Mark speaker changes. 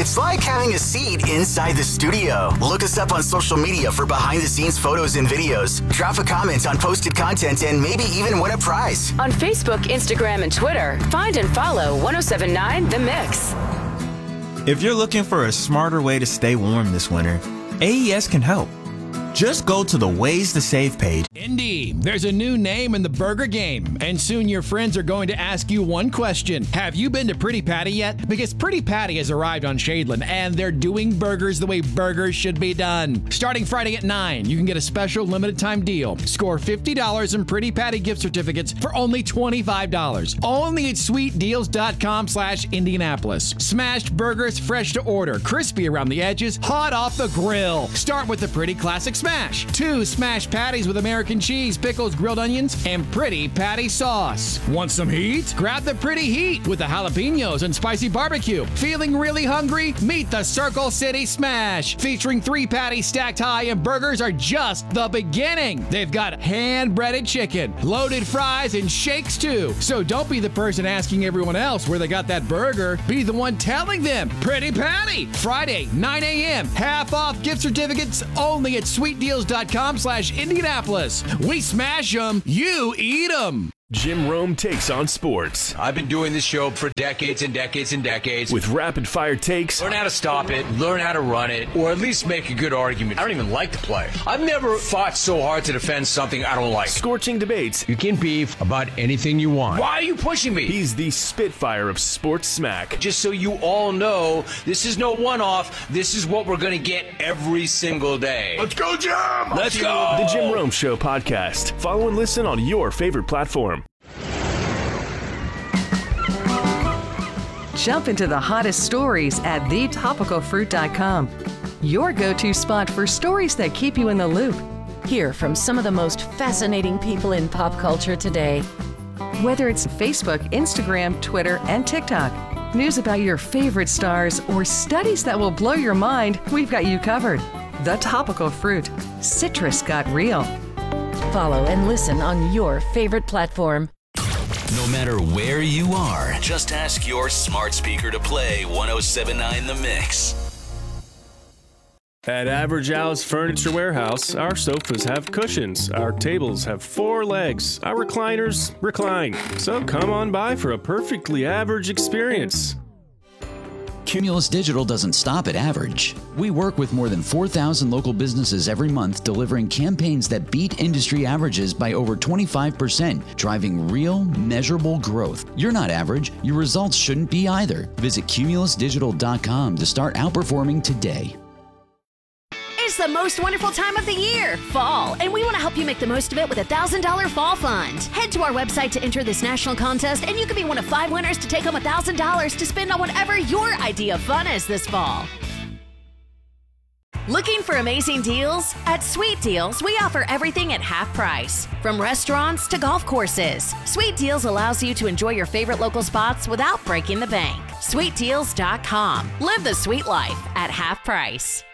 Speaker 1: It's like having a seat inside the studio. Look us up on social media for behind-the-scenes photos and videos. Drop a comment on posted content and maybe even win a prize.
Speaker 2: On Facebook, Instagram, and Twitter, find and follow 1079 The Mix.
Speaker 3: If you're looking for a smarter way to stay warm this winter, AES can help. Just go to the Ways to Save page.
Speaker 4: Indy, there's a new name in the burger game, and soon your friends are going to ask you one question. Have you been to Pretty Patty yet? Because Pretty Patty has arrived on Shadeland, and they're doing burgers the way burgers should be done. Starting Friday at 9, you can get a special limited time deal. Score $50 in Pretty Patty gift certificates for only $25. Only at sweetdeals.com/Indianapolis. Smashed burgers fresh to order, crispy around the edges, hot off the grill. Start with the Pretty Classic Smash. 2 smashed patties with American cheese, pickles, grilled onions, and Pretty Patty sauce. Want some heat? Grab the Pretty Heat with the jalapenos and spicy barbecue. Feeling really hungry? Meet the Circle City Smash. Featuring 3 patties stacked high, and burgers are just the beginning. They've got hand-breaded chicken, loaded fries, and shakes too. So don't be the person asking everyone else where they got that burger. Be the one telling them. Pretty Patty. Friday, 9 a.m. Half off gift certificates only at sweetdeals.com/Indianapolis. We smash them, you eat them.
Speaker 5: Jim Rome takes on sports.
Speaker 6: I've been doing this show for decades and decades and decades.
Speaker 5: With rapid-fire takes.
Speaker 6: Learn how to stop it, learn how to run it, or at least make a good argument. I don't even like the play. I've never fought so hard to defend something I don't like.
Speaker 5: Scorching debates.
Speaker 6: You can beef about anything you want. Why are you pushing me?
Speaker 5: He's the Spitfire of sports smack.
Speaker 6: Just so you all know, this is no one-off. This is what we're going to get every single day.
Speaker 5: Let's go, Jim!
Speaker 6: Let's go!
Speaker 5: The Jim Rome Show podcast. Follow and listen on your favorite platform.
Speaker 7: Jump into the hottest stories at thetopicalfruit.com. Your go-to spot for stories that keep you in the loop.
Speaker 8: Hear from some of the most fascinating people in pop culture today.
Speaker 7: Whether it's Facebook, Instagram, Twitter, and TikTok, news about your favorite stars, or studies that will blow your mind, we've got you covered. The Topical Fruit. Citrus got real.
Speaker 8: Follow and listen on your favorite platform.
Speaker 9: No matter where you are, just ask your smart speaker to play 1079 The Mix.
Speaker 5: At Average Al's Furniture Warehouse, our sofas have cushions, our tables have 4 legs, our recliners recline. So come on by for a perfectly average experience.
Speaker 10: Cumulus Digital doesn't stop at average. We work with more than 4,000 local businesses every month, delivering campaigns that beat industry averages by over 25%, driving real, measurable growth. You're not average. Your results shouldn't be either. Visit cumulusdigital.com to start outperforming today.
Speaker 11: It's the most wonderful time of the year, fall, and we want to help you make the most of it with a $1,000 fall fund. Head to our website to enter this national contest, and you can be one of 5 winners to take home $1,000 to spend on whatever your idea of fun is this fall. Looking for amazing deals? At Sweet Deals, we offer everything at half price. From restaurants to golf courses, Sweet Deals allows you to enjoy your favorite local spots without breaking the bank. SweetDeals.com. Live the sweet life at half price.